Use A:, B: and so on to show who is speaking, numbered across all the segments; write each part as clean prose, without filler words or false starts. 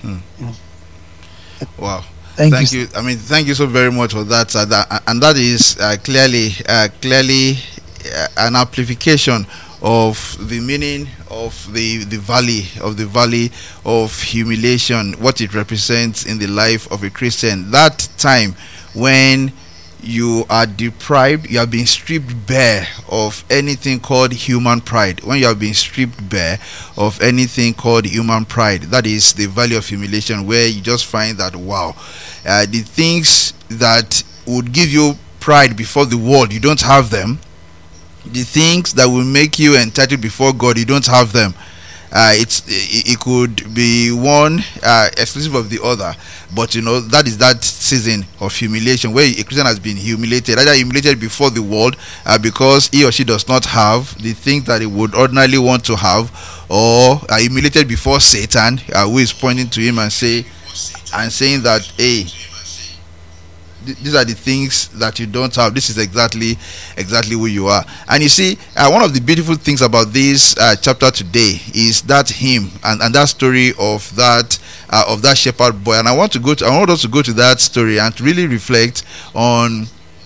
A: Mm.
B: Wow.
A: Thank you,
B: Thank
A: sir.
B: you. I mean, thank you so very much for that, sir. And that is clearly an amplification of the meaning of the valley of humiliation, what it represents in the life of a Christian. That time when you are deprived, you have been stripped bare of anything called human pride. When you have been stripped bare of anything called human pride, that is the valley of humiliation, where you just find that wow, the things that would give you pride before the world, you don't have them. The things that will make you entitled before God, you don't have them. It could be one exclusive of the other, but that is that season of humiliation where a Christian has been humiliated, either humiliated before the world because he or she does not have the things that he would ordinarily want to have, or humiliated before Satan, who is pointing to him and saying that, hey, these are the things that you don't have. This is exactly who you are. And you see, one of the beautiful things about this chapter today is that hymn and that story of that shepherd boy. And I want us to go to that story and to really reflect on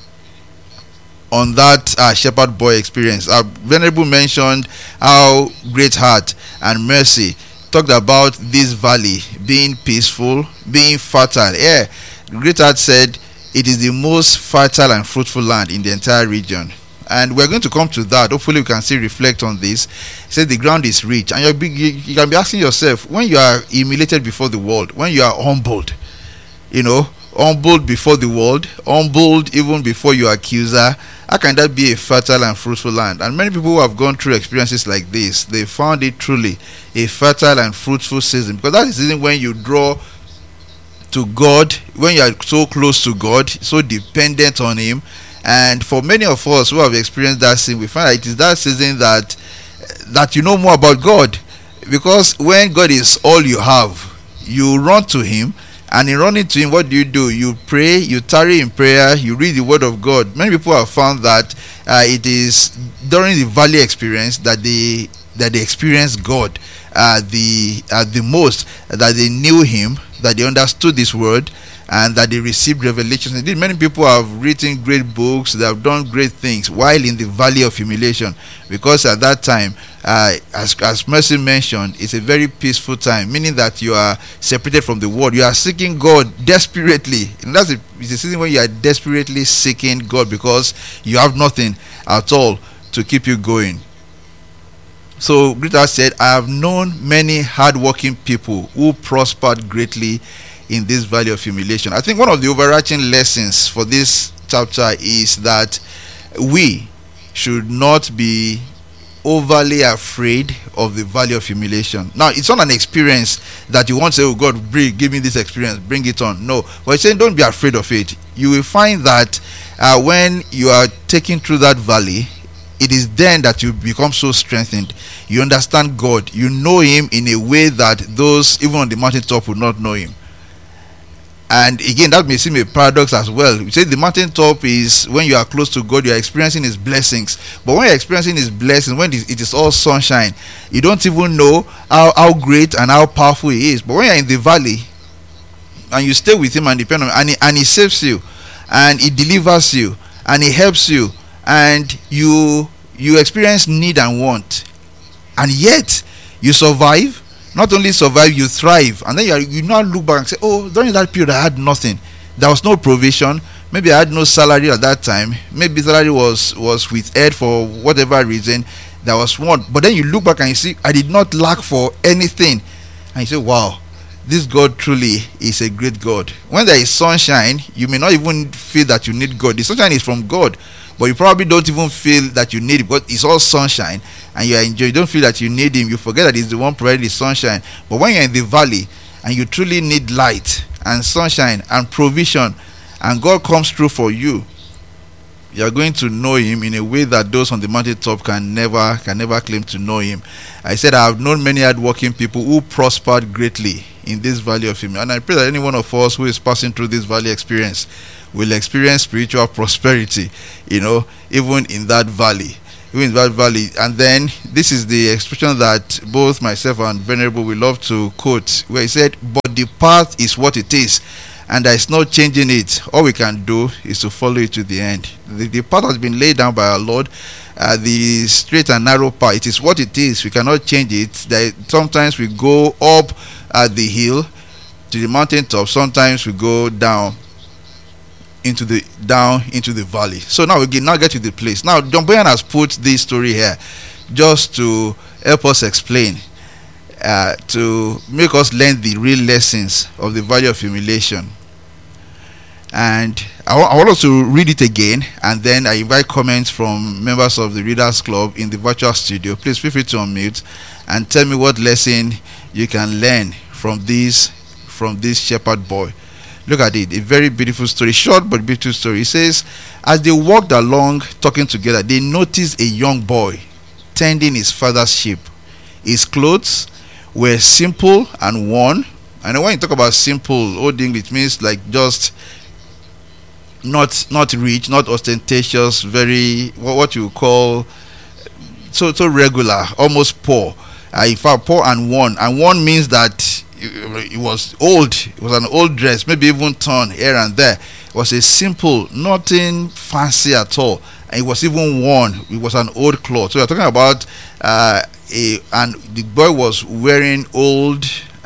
B: that shepherd boy experience. Venerable mentioned how great heart and mercy talked about this valley being peaceful, being fertile. Yeah, great heart said it is the most fertile and fruitful land in the entire region. And we're going to come to that. Hopefully we can still reflect on this. It says the ground is rich. And you can be asking yourself, when you are humiliated before the world, when you are humbled, humbled before the world, humbled even before your accuser, how can that be a fertile and fruitful land? And many people who have gone through experiences like this, they found it truly a fertile and fruitful season, because that is the season when you draw to God, when you are so close to God, so dependent on Him. And for many of us who have experienced that sin, we find that it is that season that you know more about God, because when God is all you have, you run to Him. And in running to Him, what do? You pray, you tarry in prayer, you read the Word of God. Many people have found that it is during the valley experience that they experience God the most, that they knew Him, that they understood this Word, and that they received revelations. Indeed, many people have written great books, they have done great things while in the valley of humiliation, because at that time, as Mercy mentioned, it's a very peaceful time, meaning that you are separated from the world. You are seeking God desperately, and it's a season when you are desperately seeking God because you have nothing at all to keep you going. So Greta said, I have known many hardworking people who prospered greatly in this valley of humiliation. I think one of the overarching lessons for this chapter is that we should not be overly afraid of the valley of humiliation. Now, it's not an experience that you want to say, oh God, give me this experience, bring it on. No, but it's saying don't be afraid of it. You will find that when you are taken through that valley, it is then that you become so strengthened. You understand God. You know Him in a way that those even on the mountaintop would not know Him. And again, that may seem a paradox as well. We say the mountaintop is when you are close to God, you are experiencing His blessings. But when you're experiencing His blessings, when it is all sunshine, you don't even know how great and how powerful He is. But when you're in the valley and you stay with Him and depend on Him, and He saves you, and He delivers you, and He helps you, and you experience need and want, and yet you survive. Not only survive, you thrive. And then you now look back and say, oh, during that period I had nothing. There was no provision. Maybe I had no salary at that time. Maybe salary was withheld for whatever reason. There was one. But then you look back and you see, I did not lack for anything. And you say, wow, this God truly is a great God. When there is sunshine, you may not even feel that you need God. The sunshine is from God, but you probably don't even feel that you need it, because it's all sunshine and you are enjoying. You don't feel that you need Him. You forget that He's the one providing the sunshine. But when you're in the valley and you truly need light and sunshine and provision, and God comes through for you, you are going to know Him in a way that those on the mountaintop can never claim to know Him. I said I have known many hardworking people who prospered greatly in this valley of Him, and I pray that any one of us who is passing through this valley experience will experience spiritual prosperity, even in that valley. And then this is the expression that both myself and Venerable will love to quote, where he said, but but the path is what it is, and there is no changing it. All we can do is to follow it to the end. The path has been laid down by our Lord. The straight and narrow path, it is what it is. We cannot change it. Sometimes we go up the hill to the mountaintop. Sometimes we go down into the valley. So now we get to the place. Now John Bunyan has put this story here just to help us explain, to make us learn the real lessons of the value of humiliation. And I want us to read it again, and then I invite comments from members of the Readers Club in the virtual studio. Please feel free to unmute and tell me what lesson you can learn from this shepherd boy. Look at it, a very beautiful story, short but beautiful story. It says, as they walked along talking together, they noticed a young boy tending his father's sheep. His clothes were simple and worn. And when you talk about simple, Old English means like just not rich, not ostentatious, very what you call so regular, almost poor. In fact, poor and worn. And worn means that it was old. It was an old dress, maybe even torn here and there. It was a simple, nothing fancy at all. And it was even worn. It was an old cloth. So we're talking about and the boy was wearing old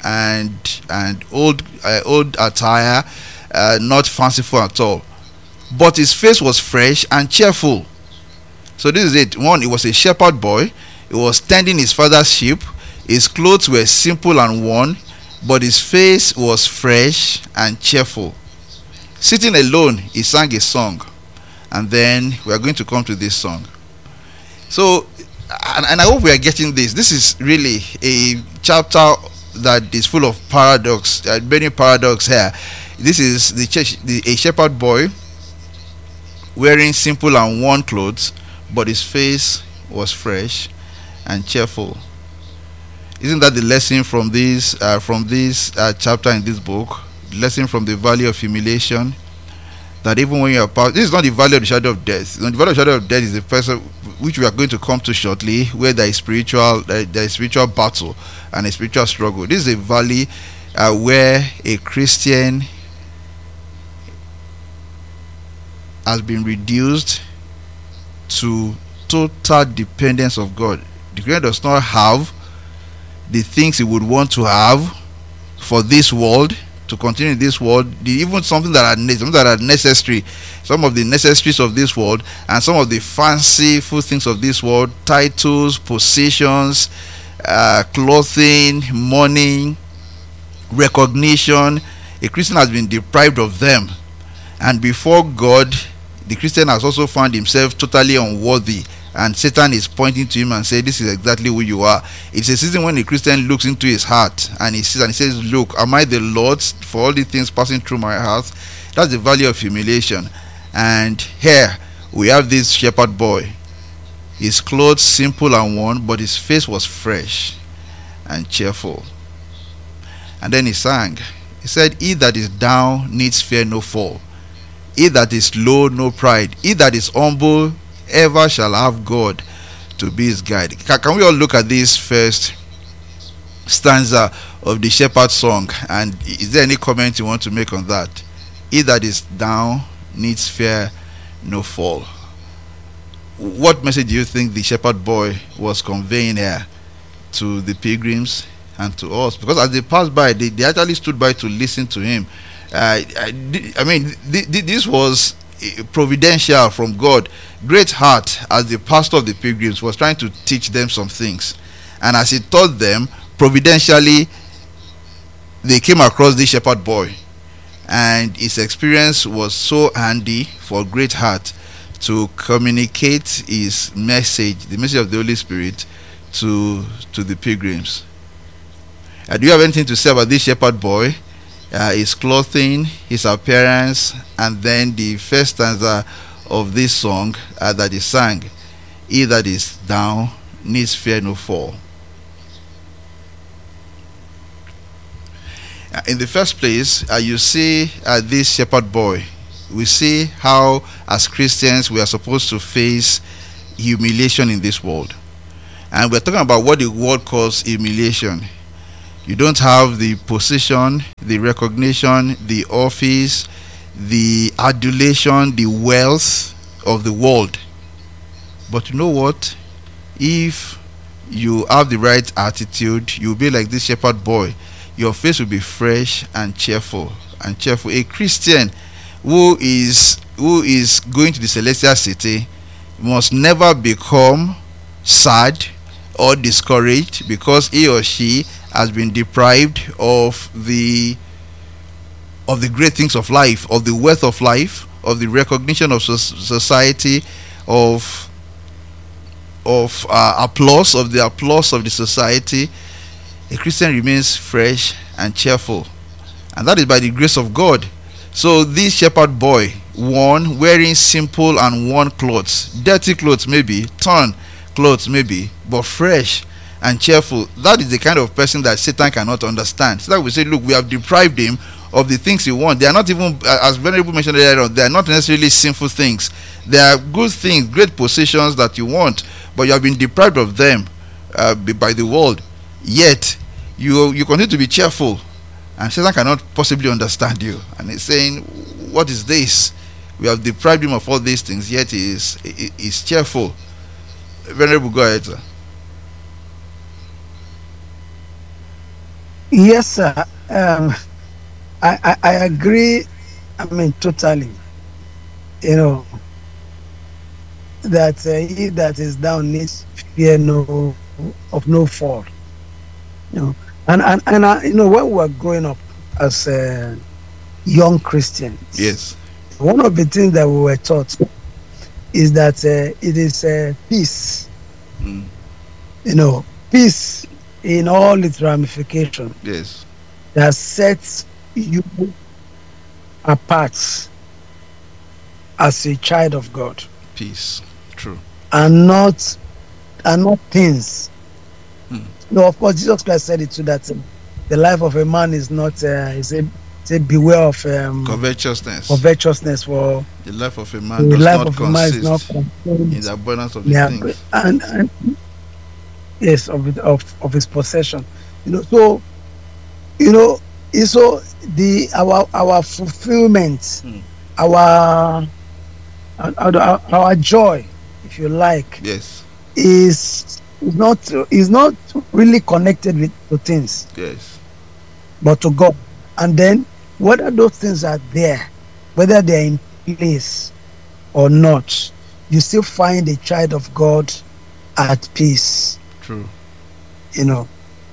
B: old attire, not fanciful at all. But his face was fresh and cheerful. So this is it. One, it was a shepherd boy. He was tending his father's sheep. His clothes were simple and worn, but his face was fresh and cheerful. Sitting alone, he sang a song. And then we are going to come to this song. So, and I hope we are getting this. This is really a chapter that is full of paradox, many paradox here. This is a shepherd boy wearing simple and worn clothes, but his face was fresh and cheerful. Isn't that the lesson from this chapter in this book? The lesson from the value of humiliation. That even when you are this is not the valley of the shadow of death. The valley of the shadow of death is the person which we are going to come to shortly, where there is spiritual battle and a spiritual struggle. This is a valley where a Christian has been reduced to total dependence of God. The Christian does not have the things he would want to have for this world, to continue in this world, even something that are necessary, some of the necessaries of this world, and some of the fanciful things of this world, titles, positions, clothing, money, recognition. A Christian has been deprived of them, and before God, the Christian has also found himself totally unworthy, and Satan is pointing to him and saying, this is exactly who you are. It's a season when the Christian looks into his heart and he sees and he says, look, am I the Lord's for all the things passing through my heart? That's the value of humiliation. And here we have this shepherd boy. His clothes simple and worn, but his face was fresh and cheerful. And then he sang. He said, he that is down needs fear no fall. He that is low, no pride. He that is humble, ever shall have God to be his guide. Can we all look at this first stanza of the shepherd song? And is there any comment you want to make on that? He that is down needs fear no fall. What message do you think the shepherd boy was conveying here to the pilgrims and to us? Because as they passed by, they actually stood by to listen to him. This was providential from God. Great Heart, as the pastor of the pilgrims, was trying to teach them some things, and as he taught them, providentially they came across this shepherd boy, and his experience was so handy for Great Heart to communicate his message, the message of the Holy Spirit, to the pilgrims. Do you have anything to say about this shepherd boy? His clothing, his appearance, and then the first stanza of this song that he sang, he that is down needs fear no fall. In the first place, you see this shepherd boy. We see how as Christians we are supposed to face humiliation in this world, and we're talking about what the world calls humiliation. You don't have the position, the recognition, the office, the adulation, the wealth of the world. But you know what? If you have the right attitude, you'll be like this shepherd boy. Your face will be fresh and cheerful. A Christian who is going to the celestial city must never become sad or discouraged because he or she has been deprived of the great things of life, of the wealth of life, of the recognition of society, of applause, of the applause of the society. A Christian remains fresh and cheerful, and that is by the grace of God. So this shepherd boy, one wearing simple and worn clothes, dirty clothes maybe, torn clothes maybe, but fresh and cheerful. That is the kind of person that Satan cannot understand. So that we say, look, we have deprived him of the things he wants. They are not even, as Venerable mentioned earlier on, they are not necessarily sinful things. They are good things, great possessions that you want, but you have been deprived of them by the world. Yet you continue to be cheerful, and Satan cannot possibly understand you. And he's saying, what is this? We have deprived him of all these things, yet he is cheerful. Venerable, go ahead, sir.
A: Yes, sir. I agree. I mean, totally. You know, that he that is down needs fear no fall. You know, and you know, when we were growing up as young Christians,
B: yes,
A: one of the things that we were taught is that it is peace. You know, peace in all its ramifications.
B: Yes,
A: that sets you apart as a child of God.
B: Peace, true,
A: and not things. No, of course, Jesus Christ said it too, that the life of a man is not. He said, beware of
B: covetousness.
A: Covetousness, for
B: the life of a man does not consist
A: in
B: the abundance of the things.
A: And yes, of his possession. You know, so you know, so our fulfillment, our joy, if you like,
B: yes,
A: is not really connected to things,
B: yes,
A: but to God. And then whether those things are there, whether they're in place or not, you still find a child of God at peace.
B: True.
A: You know,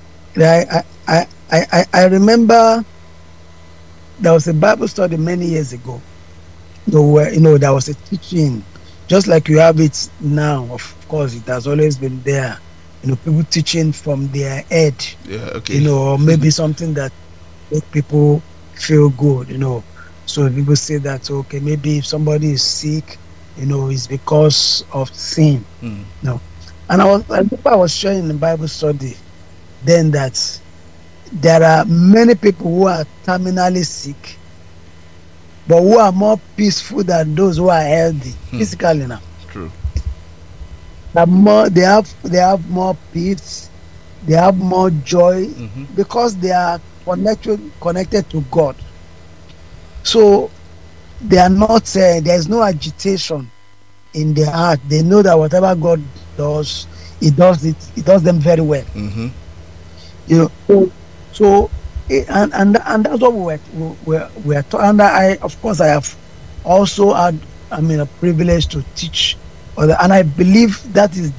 A: I remember there was a Bible study many years ago, where there was a teaching, just like you have it now. Of course, it has always been there. You know, people teaching from their head.
B: Yeah, okay.
A: You know, or maybe something that make people feel good. You know, so people say that, okay, maybe if somebody is sick, you know, it's because of sin. No, and I remember I was sharing in the Bible study then that there are many people who are terminally sick, but who are more peaceful than those who are healthy physically now.
B: True.
A: They have more peace, they have more joy, because they are connected to God. So they are not there is no agitation in their heart. They know that whatever God does, He does them very well. You know, so and that's what we are taught. And I have also had, a privilege to teach other, and I believe that is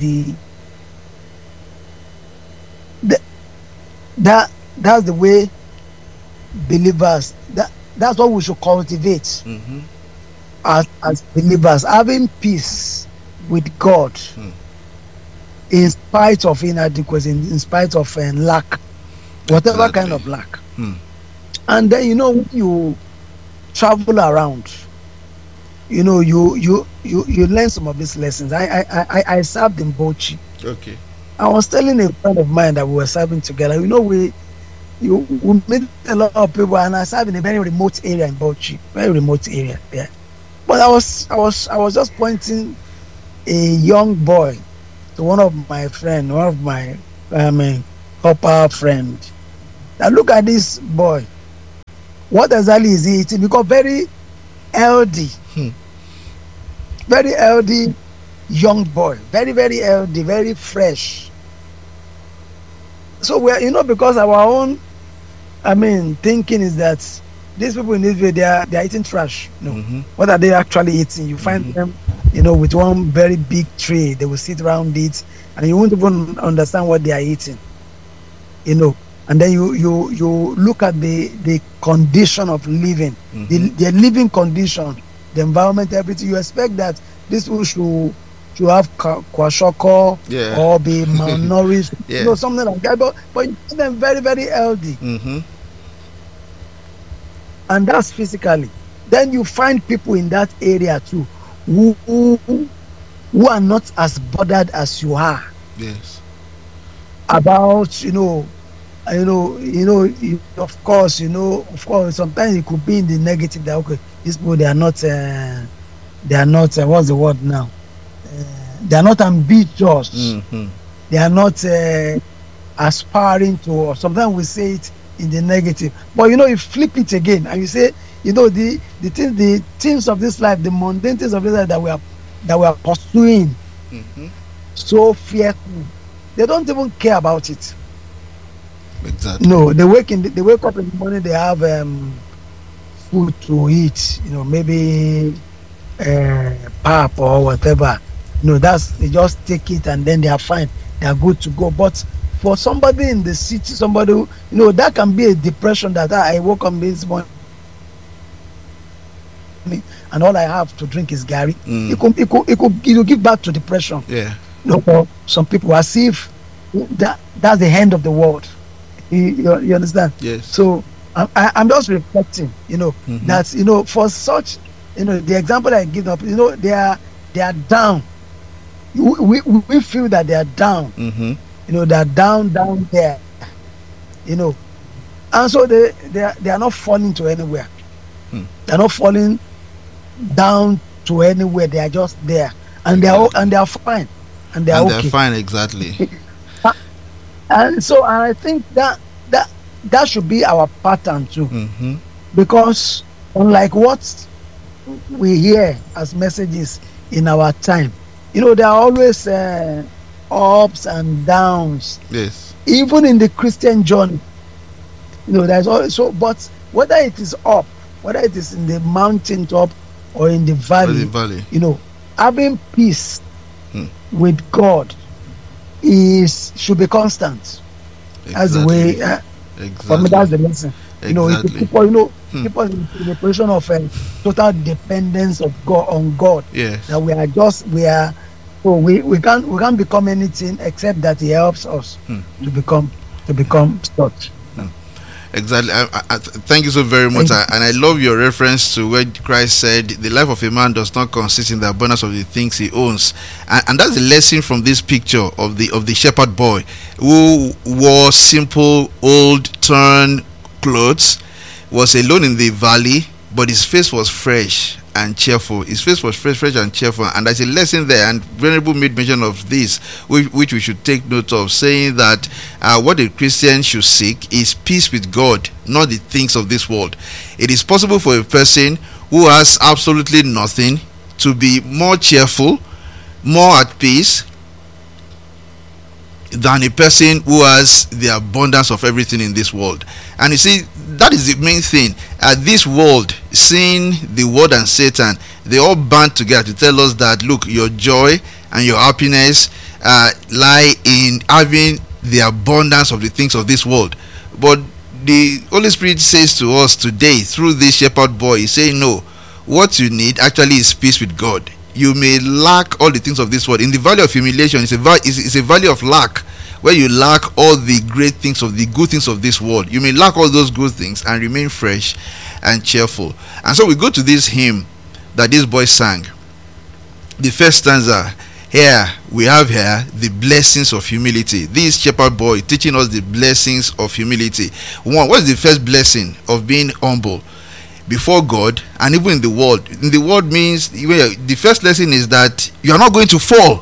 A: that's the way believers, that's what we should cultivate as believers, having peace with God in spite of inadequacy, in spite of lack, whatever kind of lack. And then, you know, when you travel around, you know, you learn some of these lessons. I served in Bauchi.
B: Okay.
A: I was telling a friend of mine that we were serving together. You know, we meet a lot of people, and I served in a very remote area in Bauchi, very remote area there. But I was just pointing a young boy to one of my copper friend, Now look at this boy. What exactly is he eating? Because very healthy, very healthy young boy, very very healthy, very fresh. So we're, because our own, thinking is that these people in this video, they are eating trash. What are they actually eating? You find them, with one very big tray. They will sit around it, and you won't even understand what they are eating. And then you look at the condition of living, the living condition, the environment, everything. You expect that this people should have kwashiorkor or be malnourished, something like that. But you see them very very healthy, and that's physically. Then you find people in that area too who are not as bothered as you are.
B: Yes.
A: About of course, sometimes it could be in the negative that, okay, these people, they are not what's the word now, they are not ambitious, they are not aspiring to, or sometimes we say it in the negative. But you flip it again and you say, the things of this life, the mundane things of this life that we are pursuing, so fearful, they don't even care about it.
B: Exactly.
A: No, they wake up in the morning, they have food to eat, maybe pap or whatever. They just take it and then they are fine, they are good to go. But for somebody in the city, somebody who, that can be a depression, that I woke up this morning and all I have to drink is Gary. It could give back to depression. For some people, as if that's the end of the world. You understand?
B: Yes.
A: So I'm just reflecting, that for such, the example I give up, they are down. We feel that they are down. They are down there. And so they are not falling to anywhere. They are not falling down to anywhere. They are just there, and they are fine, and they are okay.
B: They're fine, exactly.
A: And so I think that should be our pattern too, because unlike what we hear as messages in our time, there are always ups and downs.
B: Yes.
A: Even in the Christian journey, there's also. But whether it is up, whether it is in the mountain top or in the valley, having peace with God should be constant.
B: Exactly.
A: That's the way.
B: Exactly.
A: For me, that's the lesson.
B: Exactly.
A: People, people in a position of total dependence of God on God.
B: Yes.
A: That we can't become anything except that He helps us to become such.
B: Exactly. Thank you so very much. And I love your reference to where Christ said, the life of a man does not consist in the abundance of the things he owns. And that's the lesson from this picture of the shepherd boy who wore simple old torn clothes, was alone in the valley, but his face was fresh and cheerful. His face was fresh and cheerful. And there's a lesson there, and Venerable made mention of this, which we should take note of, saying that what a Christian should seek is peace with God, not the things of this world. It is possible for a person who has absolutely nothing to be more cheerful, more at peace, than a person who has the abundance of everything in this world. And you see, that is the main thing. This world, seeing the world and Satan, they all band together to tell us that, look, your joy and your happiness lie in having the abundance of the things of this world. But the Holy Spirit says to us today, through this shepherd boy, he's saying, no, what you need actually is peace with God. You may lack all the things of this world. In the valley of humiliation, it's a valley of lack, where you lack all the great things of the good things of this world. You may lack all those good things and remain fresh and cheerful. And so we go to this hymn that this boy sang. The first stanza, we have the blessings of humility. This shepherd boy teaching us the blessings of humility. One, what's the first blessing of being humble before God and even in the world? In the world means, the first lesson is that you are not going to fall.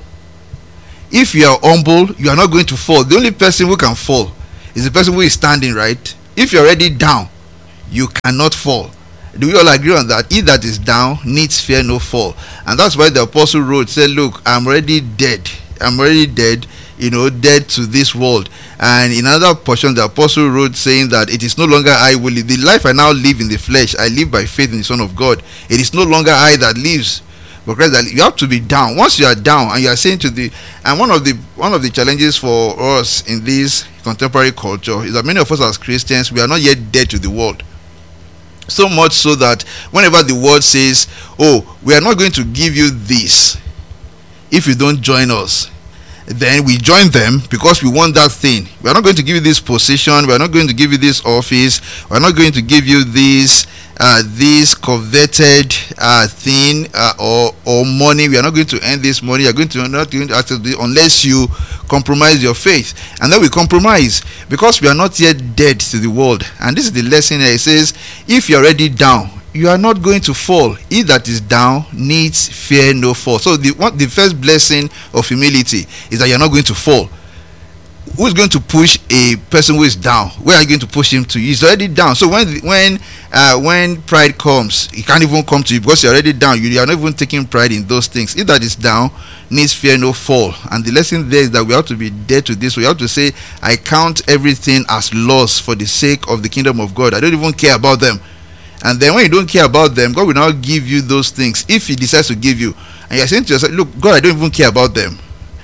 B: If you are humble, you are not going to fall. The only person who can fall is the person who is standing, right? if you're already down, you cannot fall. Do we all agree on that? He that is down needs fear no fall. And that's why the apostle wrote, said, look, I'm already dead. I'm already dead, dead to this world. And in another portion, the apostle wrote, saying that it is no longer I will live. The life I now live in the flesh, I live by faith in the Son of God. It is no longer I that lives, but Christ that lives. You have to be down. Once you are down and you are saying and one of the challenges for us in this contemporary culture is that many of us as Christians, we are not yet dead to the world. So much so that whenever the world says, oh, we are not going to give you this if you don't join us, then we join them because we want that thing. We are not going to give you this position. We are not going to give you this office. We are not going to give you this coveted thing or money. We are not going to earn this money. You are not going to access this unless you compromise your faith. And then we compromise because we are not yet dead to the world. And this is the lesson here. It says, if you are already down, you are not going to fall. He that is down needs fear no fall. So the first blessing of humility is that you are not going to fall. Who is going to push a person who is down? Where are you going to push him to? He's already down. So when pride comes, he can't even come to you because you're already down. You are not even taking pride in those things. He that is down needs fear no fall. And the lesson there is that we have to be dead to this. We have to say, I count everything as loss for the sake of the kingdom of God. I don't even care about them. And then when you don't care about them, God will now give you those things if he decides to give you. And you're saying to yourself, look, God, I don't even care about them.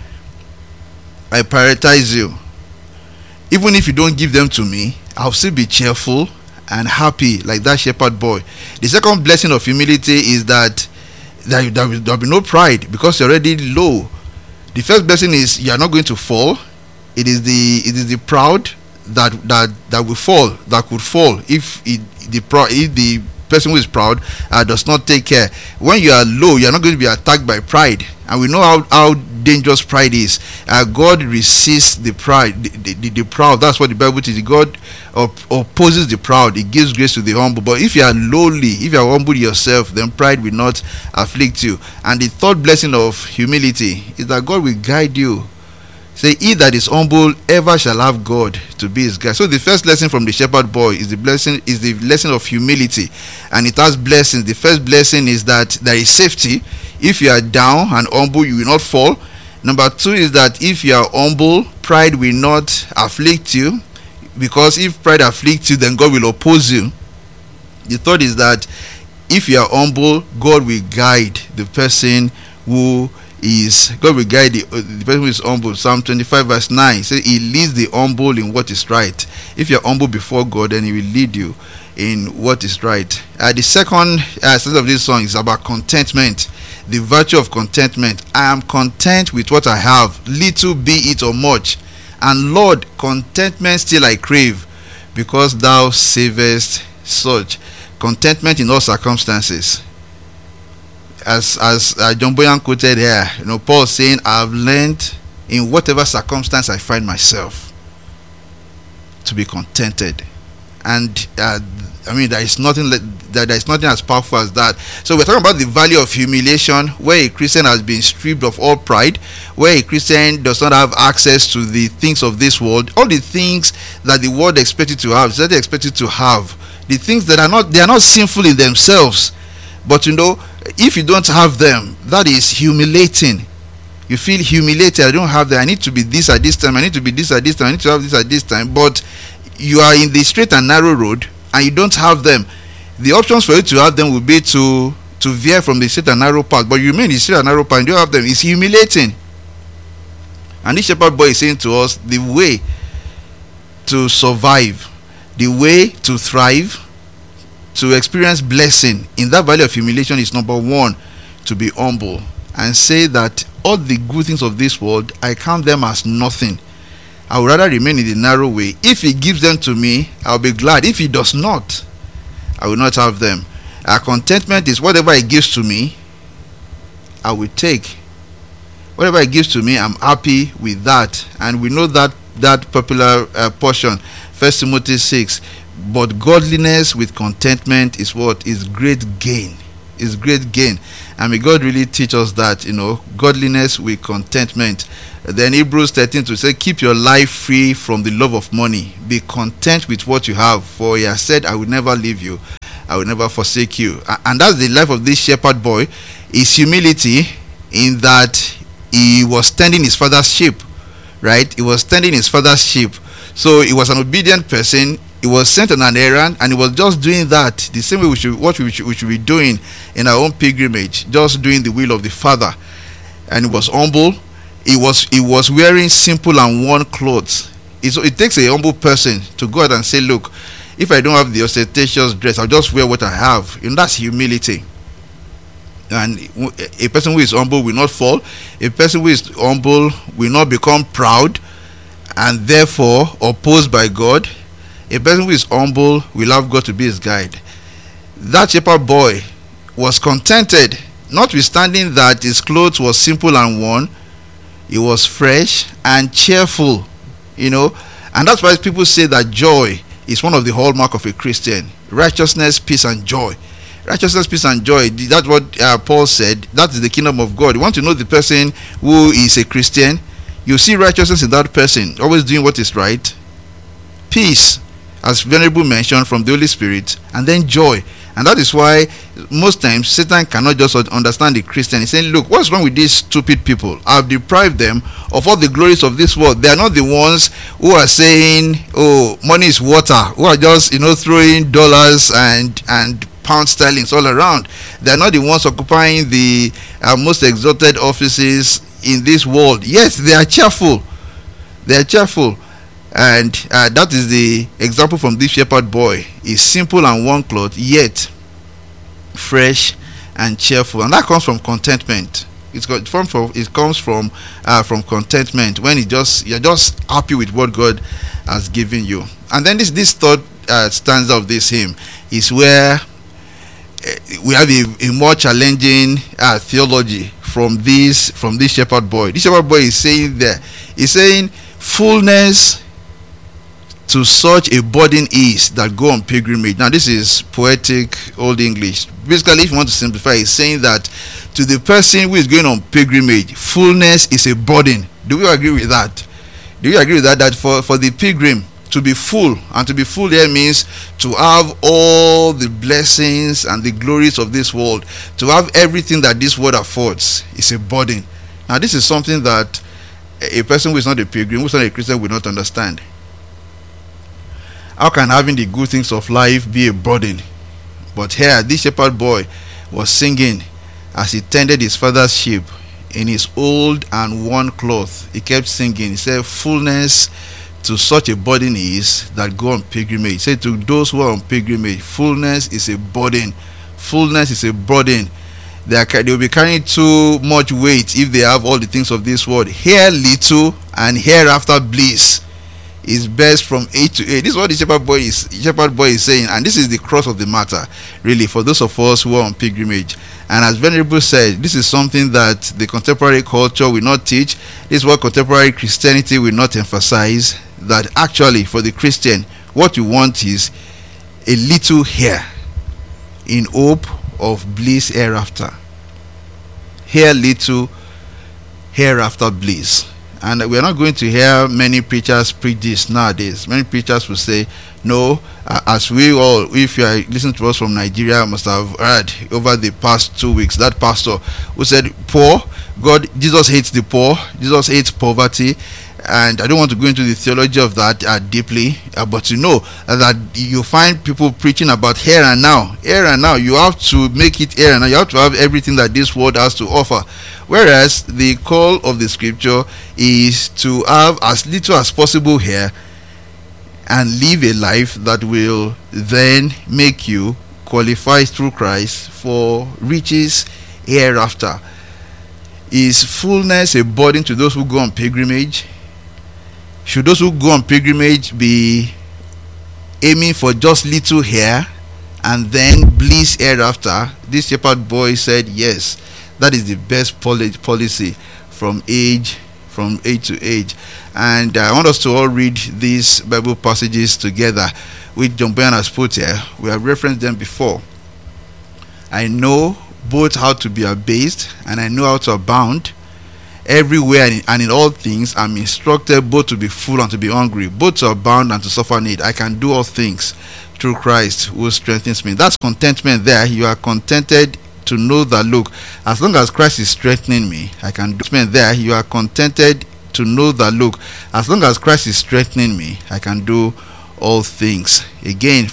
B: I prioritize you. Even if you don't give them to me, I'll still be cheerful and happy like that shepherd boy. The second blessing of humility is that there will be no pride because you're already low. The first blessing is you are not going to fall. It is the proud that will fall, that could fall if the person who is proud does not take care. When you are low, you are not going to be attacked by pride, and we know how dangerous pride is. God resists the pride, the proud. That's what the Bible teaches. God opposes the proud. He gives grace to the humble. But if you are lowly, if you are humble yourself, then pride will not afflict you. And the third blessing of humility is that God will guide you. Say, he that is humble ever shall have God to be his guide. So the first lesson from the shepherd boy is the lesson of humility, and it has blessings. The first blessing is that there is safety. If you are down and humble, you will not fall. Number two is that if you are humble, pride will not afflict you, because if pride afflicts you, then God will oppose you. The third is that if you are humble, God will guide the person who is, God will guide the person who is humble. Psalm 25 verse 9 says, he leads the humble in what is right. If you're humble before God, then he will lead you in what is right. The second sentence of this song is about contentment, the virtue of contentment. I am content with what I have, little be it or much, and Lord, contentment still I crave, because thou savest such. Contentment in all circumstances. As John Boyan quoted here, Paul saying, I have learned in whatever circumstance I find myself to be contented. And there is nothing as powerful as that. So we're talking about the value of humiliation, where a Christian has been stripped of all pride, where a Christian does not have access to the things of this world, all the things that the world expected to have, that they expected to have, the things that they are not sinful in themselves, but if you don't have them, that is humiliating. You feel humiliated. I don't have that. I need to be this at this time. I need to be this at this time. I need to have this at this time. But you are in the straight and narrow road and you don't have them. The options for you to have them will be to veer from the straight and narrow path. But you remain in the straight and narrow path and you don't have them. It's humiliating. And this shepherd boy is saying to us, the way to survive, the way to thrive, to experience blessing in that valley of humiliation is, number one, to be humble and say that all the good things of this world, I count them as nothing. I would rather remain in the narrow way. If he gives them to me, I'll be glad. If he does not, I will not have them. Our contentment is whatever he gives to me, I will take. Whatever he gives to me, I'm happy with that. And we know that popular portion, 1 Timothy 6. But godliness with contentment is what? Is great gain. is great gain. And may God really teach us that, godliness with contentment. Then Hebrews 13 to say, keep your life free from the love of money. Be content with what you have, for he has said, I will never leave you, I will never forsake you. And that's the life of this shepherd boy. Is humility, in that he was tending his father's sheep, right? He was tending his father's sheep. So he was an obedient person. He was sent on an errand, and he was just doing that the same way we should be doing in our own pilgrimage, just doing the will of the Father. And he was humble. He was wearing simple and worn clothes. It takes a humble person to go out and say, look, if I don't have the ostentatious dress, I'll just wear what I have. That's humility. And a person who is humble will not fall. A person who is humble will not become proud and therefore opposed by God. A person who is humble will have God to be his guide. That shepherd boy was contented, notwithstanding that his clothes was simple and worn. He was fresh and cheerful, and that's why people say that joy is one of the hallmark of a Christian. Righteousness, peace, and joy. Righteousness, peace, and joy. That's what Paul said. That is the kingdom of God. You want to know the person who is a Christian? You see righteousness in that person, always doing what is right. Peace, as Venerable mentioned, from the Holy Spirit, and then joy. And that is why most times Satan cannot just understand the Christian. He's saying, look, what's wrong with these stupid people? I've deprived them of all the glories of this world. They are not the ones who are saying, oh, money is water, who are just throwing dollars and pound sterlings all around. They are not the ones occupying the most exalted offices in this world. Yes, they are cheerful. And that is the example from this shepherd boy. He's simple and one cloth, yet fresh and cheerful, and that comes from contentment. It comes from contentment, when you're just happy with what God has given you. And then this third stanza of this hymn is where we have a more challenging theology from this shepherd boy. This shepherd boy is saying fullness to such a burden is that go on pilgrimage. Now this is poetic Old English. Basically, if you want to simplify, it's saying that to the person who is going on pilgrimage, fullness is a burden. Do we agree with that? That for the pilgrim to be full, and to be full there means to have all the blessings and the glories of this world, to have everything that this world affords, is a burden. Now this is something that a person who is not a pilgrim, who is not a Christian, will not understand. How can having the good things of life be a burden? But here, this shepherd boy was singing as he tended his father's sheep in his old and worn cloth. He kept singing. He said, fullness to such a burden is that go on pilgrimage. He said, to those who are on pilgrimage, fullness is a burden. Fullness is a burden. They will be carrying too much weight if they have all the things of this world. Here little and hereafter bliss is best from age to age. This is what the shepherd boy is saying, and this is the crux of the matter, really, for those of us who are on pilgrimage. And as Venerable said, this is something that the contemporary culture will not teach. This is what contemporary Christianity will not emphasize, that actually for the Christian, what you want is a little here in hope of bliss hereafter. Here little, hereafter bliss. And we're not going to hear many preachers preach this nowadays. Many preachers will say, no, as we all, if you are listening to us from Nigeria, must have heard over the past 2 weeks, that pastor who said, poor, Jesus hates the poor, Jesus hates poverty. And I don't want to go into the theology of that deeply, but you know that you find people preaching about here and now. Here and now, you have to make it here and now. You have to have everything that this world has to offer. Whereas the call of the scripture is to have as little as possible here and live a life that will then make you qualify through Christ for riches hereafter. Is fullness a burden to those who go on pilgrimage? Should those who go on pilgrimage be aiming for just little here and then bliss hereafter? This shepherd boy said yes, that is the best policy from age to age. And I want us to all read these Bible passages together, which John Bunyan has put here. We have referenced them before. I know both how to be abased and I know how to abound. Everywhere and in all things I'm instructed both to be full and to be hungry, both to abound and to suffer need. I can do all things through Christ who strengthens me. That's contentment there. You are contented to know that, look, as long as Christ is strengthening me, I can do it. There you are contented to know that, look, as long as Christ is strengthening me, I can do all things. Again,